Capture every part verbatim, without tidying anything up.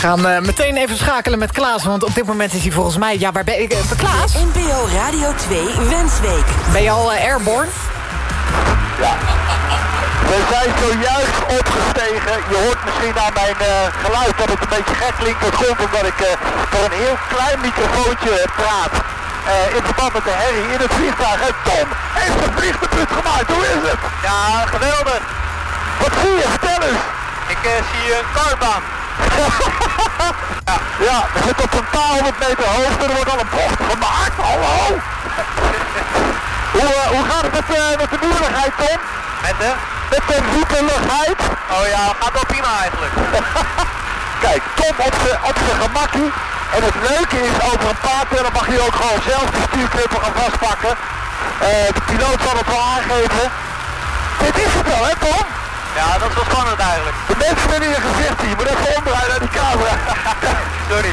gaan uh, meteen even schakelen met Klaas, want op dit moment is hij volgens mij... Ja, waar ben ik? Uh, Klaas? N P O Radio twee Wensweek. Ben je al uh, airborne? Ja. We zijn zojuist opgestegen. Je hoort misschien aan mijn uh, geluid dat het een beetje gek klinkt. Dat komt omdat ik uh, door een heel klein microfoontje praat. Uh, in verband met de herrie in het vliegtuig. En Tom heeft een vliegdebuut gemaakt. Hoe is het? Ja, geweldig. Wat zie je? Vertel eens. Ik uh, zie een kartbaan. ja. ja, we zitten op een paar honderd meter hoogte. Er wordt al een bocht gemaakt. Hallo. hoe, uh, hoe gaat het met, uh, met de moeilijkheid, Tom? Met de? Met de voetenluchtheid. Oh ja, gaat wel prima eigenlijk. Kijk, Tom op zijn op zijn gemakkie. En het leuke is, over een paar tellen mag je ook gewoon zelf de stuurknuppel gaan vastpakken. Uh, de piloot zal het wel aangeven. Dit is het wel, hè Tom? Ja, dat is wel spannend eigenlijk. De mensen willen in je gezicht zien. Je moet even omdraaien naar die camera. Sorry.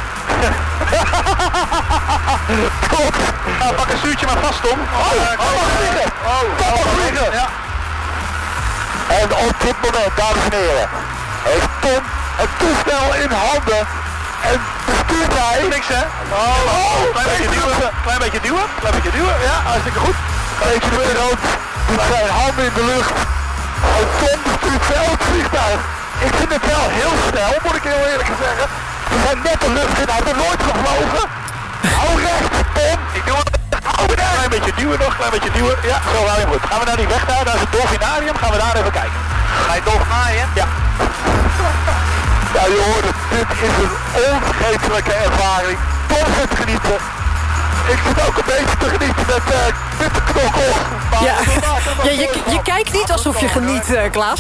Top. Nou, pak een stuurtje maar vast, Tom. Oh, oh, mag vliegen. Oh, Tom mag vliegen. Ja. En op dit moment, dames en heren, heeft Tom het toestel in handen. En bestuurt hij... Niks, hè? Oh, oh, klein beetje duwen. Klein beetje duwen. Klein beetje duwen. Ja, hartstikke goed. Beetje de rood. Doet zijn handen in de lucht. En Tom bestuurt wel het vliegtuig. Ik vind het wel heel snel, moet ik heel eerlijk zeggen. We zijn net de lucht in, hij heeft er nooit gevlogen. Hou recht, Tom. Ik doe het. Hou recht. Klein beetje duwen nog, klein beetje duwen. Ja, zo wel heel goed. Gaan we naar die weg daar, daar is het dolfinarium. Gaan we daar even kijken. Ga je dolfinarium? Ja. Ja, je hoort het. Dit is een onvergetelijke ervaring. Tom zit te genieten. Ik zit ook een beetje te genieten met, uh, met de knokkels. Ja, ja je, je kijkt niet alsof je geniet, uh, Klaas.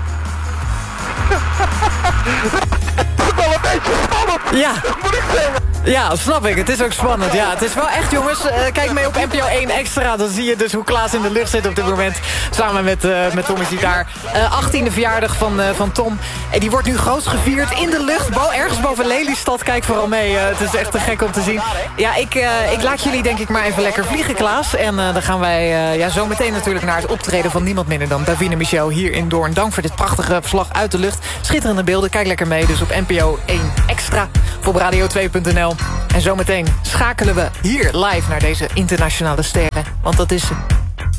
Het is wel een beetje spannend, ja. moet ik zeggen. Ja, snap ik. Het is ook spannend. Ja, het is wel echt, jongens. Uh, kijk mee op N P O één Extra. Dan zie je dus hoe Klaas in de lucht zit op dit moment. Samen met, uh, met Tom is hij daar. Uh, achttiende verjaardag van, uh, van Tom. En die wordt nu groots gevierd in de lucht. Bo ergens boven Lelystad. Kijk vooral mee. Uh, het is echt te gek om te zien. Ja, ik, uh, ik laat jullie denk ik maar even lekker vliegen, Klaas. En uh, dan gaan wij uh, ja, zo meteen natuurlijk naar het optreden van niemand minder dan Davina Michel hier in Doorn. Dank voor dit prachtige verslag uit de lucht. Schitterende beelden. Kijk lekker mee. Dus op N P O één Extra. Voor radio twee punt n l. En zometeen schakelen we hier live naar deze internationale sterren. Want dat is ze.